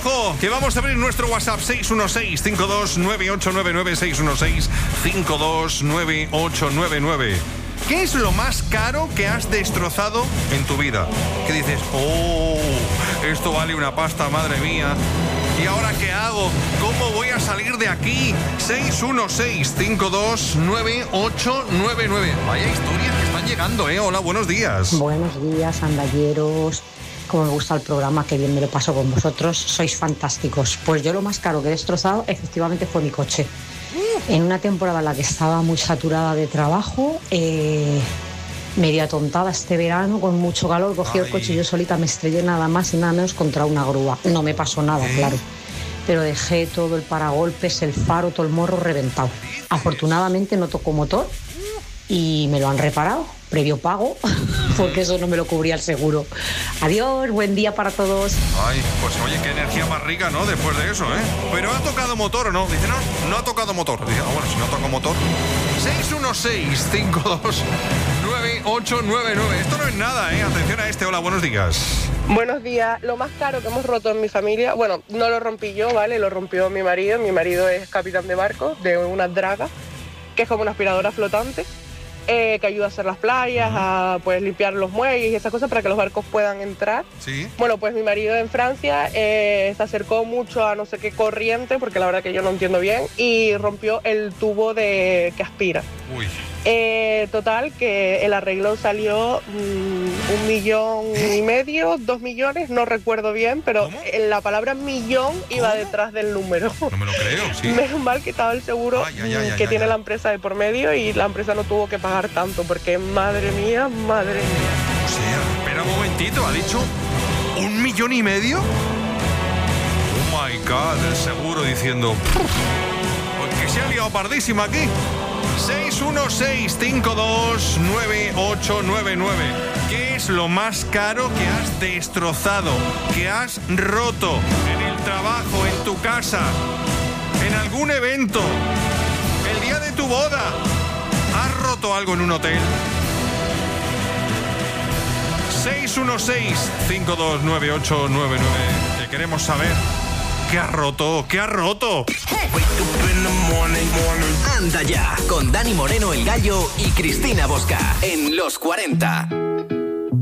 ojo, que vamos a abrir nuestro WhatsApp 616-529899, 616-529899. ¿Qué es lo más caro que has destrozado en tu vida? ¿Qué dices? Oh, esto vale una pasta, madre mía. ¿Y ahora qué hago? ¿Cómo voy a salir de aquí? 616-529899. Vaya historias que están llegando, ¿eh? Hola, buenos días. Buenos días, andalleros. Como me gusta el programa, que bien me lo paso con vosotros. Sois fantásticos. Pues yo lo más caro que he destrozado, efectivamente, fue mi coche. En una temporada en la que estaba muy saturada de trabajo, medio atontada este verano, con mucho calor, cogí el coche y yo solita me estrellé nada más y nada menos contra una grúa. No me pasó nada, claro, pero dejé todo el paragolpes, el faro, todo el morro reventado. Afortunadamente no tocó motor y me lo han reparado, previo pago, porque eso no me lo cubría el seguro. Adiós, buen día para todos. Ay, pues oye, qué energía más rica, ¿no? Después de eso, ¿eh? ¿Pero ha tocado motor o no? Dice, no ha tocado motor. Dice, bueno, si no toca motor. 616-529899. Esto no es nada, ¿eh? Atención a este. Hola, buenos días. Buenos días. Lo más caro que hemos roto en mi familia, bueno, no lo rompí yo, ¿vale? Lo rompió mi marido. Mi marido es capitán de barco de una draga, que es como una aspiradora flotante. Que ayuda a hacer las playas, a pues limpiar los muelles y esas cosas para que los barcos puedan entrar. Sí. Bueno, pues mi marido en Francia se acercó mucho a no sé qué corriente, porque la verdad que yo no entiendo bien, y rompió el tubo que aspira. Uy. Total, que el arreglo salió 1,5 millones, 2 millones, no recuerdo bien, pero la palabra millón iba detrás del número. No me lo creo, sí. Menos mal que estaba el seguro que tiene la empresa de por medio y la empresa no tuvo que pagar tanto, porque madre mía. O sea, espera un momentito, ¿ha dicho 1,5 millones? Oh my God, el seguro diciendo, porque se ha liado pardísima aquí. 616-529899. ¿Qué es lo más caro que has destrozado, que has roto en el trabajo, en tu casa, en algún evento, el día de tu boda? ¿Has roto algo en un hotel? 616-529899. Que queremos saber qué has roto, qué has roto. Anda ya, con Dani Moreno, el Gallo, y Cristina Bosca en Los 40.